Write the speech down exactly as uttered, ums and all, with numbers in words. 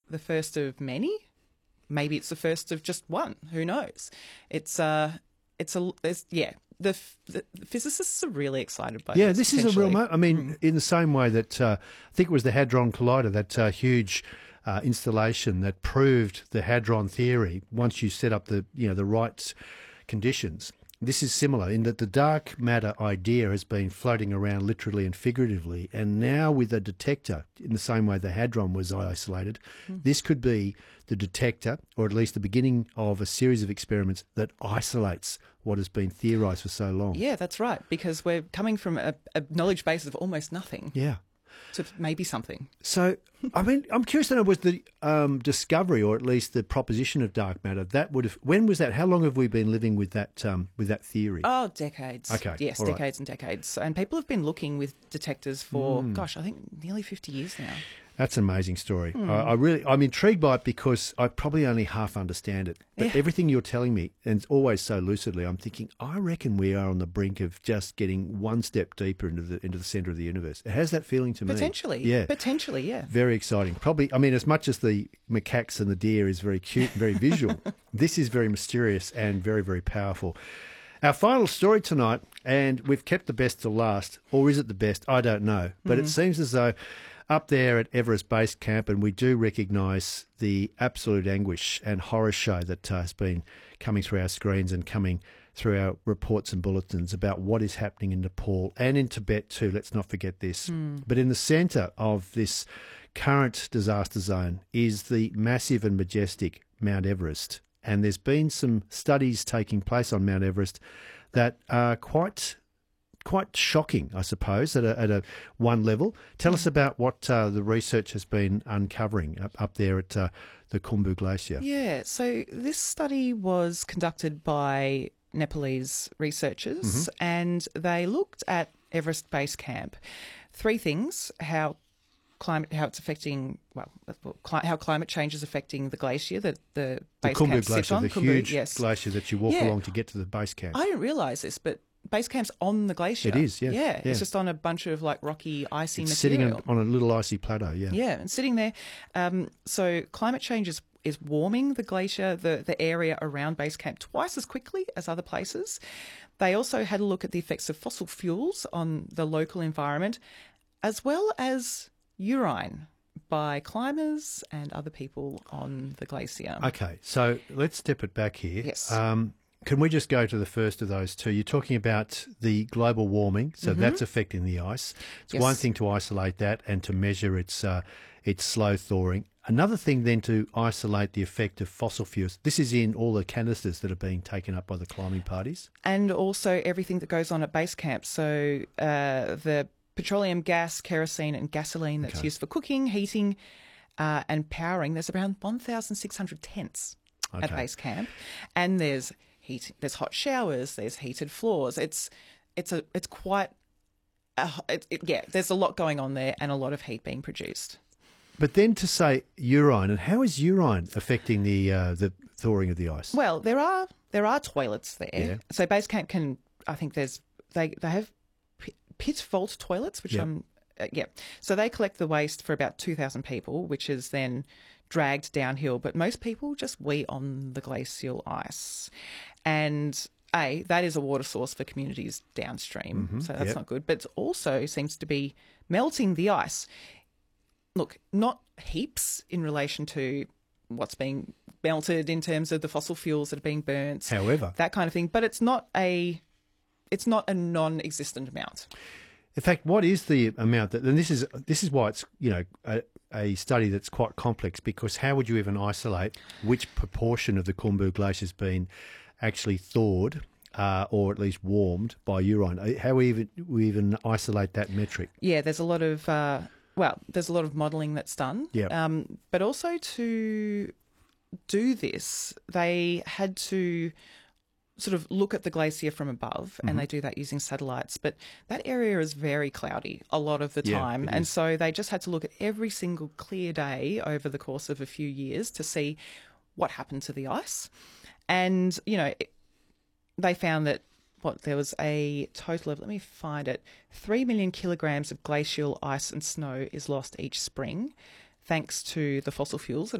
the first of many. Maybe it's the first of just one. Who knows? It's uh, it's a there's yeah. The, the physicists are really excited by yeah, this. this is a real. Mo- I mean, Mm. in the same way that uh, I think it was the Hadron Collider, that uh, huge uh, installation that proved the hadron theory. Once you set up the you know the right conditions, this is similar in that the dark matter idea has been floating around literally and figuratively, and now with a detector, in the same way the hadron was isolated, mm. this could be the detector, or at least the beginning of a series of experiments that isolates what has been theorised for so long. Yeah, that's right, because we're coming from a, a knowledge base of almost nothing Yeah. to maybe something. So, I mean, I'm curious to know, was the um, discovery, or at least the proposition of dark matter, that would have, when was that? How long have we been living with that um, with that theory? Oh, decades. Okay, Yes, all right. decades and decades. And people have been looking with detectors for, Mm. gosh, I think nearly fifty years now. That's an amazing story. Mm. I, I really, I'm intrigued by it because I probably only half understand it. But Yeah. everything you're telling me, and it's always so lucidly, I'm thinking, I reckon we are on the brink of just getting one step deeper into the into the centre of the universe. It has that feeling to me. Potentially. Yeah. Potentially, yeah. Very exciting. Probably, I mean, as much as the macaques and the deer is very cute and very visual, this is very mysterious and very, very powerful. Our final story tonight, and we've kept the best to last, or is it the best? I don't know. But Mm-hmm. it seems as though up there at Everest Base Camp, and we do recognise the absolute anguish and horror show that uh, has been coming through our screens and coming through our reports and bulletins about what is happening in Nepal and in Tibet too. Let's not forget this. Mm. But in the centre of this current disaster zone is the massive and majestic Mount Everest. And there's been some studies taking place on Mount Everest that are quite quite shocking, I suppose, at a, at a one level. Tell us about what uh, the research has been uncovering up, up there at uh, the Khumbu Glacier. Yeah, so this study was conducted by Nepalese researchers, Mm-hmm. and they looked at Everest Base Camp. Three things: how climate, how it's affecting, well, cli- how climate change is affecting the glacier that the The base Khumbu camp sits Glacier, on. the Khumbu, huge yes. glacier that you walk Yeah. along to get to the base camp. I didn't realise this, but base camp's on the glacier. It is, yeah, Yeah, yeah. it's just on a bunch of like rocky, icy It's sitting material. on, on a little icy plateau, yeah. Yeah, and sitting there. Um, so climate change is, is warming the glacier, the, the area around base camp, twice as quickly as other places. They also had a look at the effects of fossil fuels on the local environment, as well as urine by climbers and other people on the glacier. Okay, so let's step it back here. Yes. Um, can we just go to the first of those two? You're talking about the global warming, so that's affecting the ice. It's Yes. one thing to isolate that and to measure its uh, its slow thawing. Another thing then to isolate the effect of fossil fuels. This is in all the canisters that are being taken up by the climbing parties. And also everything that goes on at base camp. So uh, the petroleum gas, kerosene and gasoline that's Okay. used for cooking, heating uh, and powering. There's around one thousand six hundred tents at Okay. base camp. And there's heat, there's hot showers, there's heated floors. It's it's a it's quite, a, it, it, yeah, there's a lot going on there and a lot of heat being produced. But then to say urine, and how is urine affecting the uh, the thawing of the ice? Well, there are there are toilets there. Yeah. So base camp can, I think there's they they have p- pit vault toilets, which Yep. I'm uh, yeah. So they collect the waste for about two thousand people, which is then dragged downhill. But most people just wee on the glacial ice, and a that is a water source for communities downstream. Mhm, So that's yep. not good. But it also seems to be melting the ice. Look, not heaps in relation to what's being melted in terms of the fossil fuels that are being burnt, However, that kind of thing. But it's not a, it's not a non-existent amount. in fact, what is the amount that? And this is this is why it's you know a, a study that's quite complex, because how would you even isolate which proportion of the Khumbu Glacier has been actually thawed uh, or at least warmed by urine? How we even we even isolate that metric? Yeah, there's a lot of, uh, well, there's a lot of modelling that's done. Yep. Um, but also to do this, they had to sort of look at the glacier from above, Mm-hmm. and they do that using satellites. But that area is very cloudy a lot of the Yeah, time. it And is. so they just had to look at every single clear day over the course of a few years to see what happened to the ice. And, you know, it, they found that what there was a total of, let me find it, three million kilograms of glacial ice and snow is lost each spring, thanks to the fossil fuels that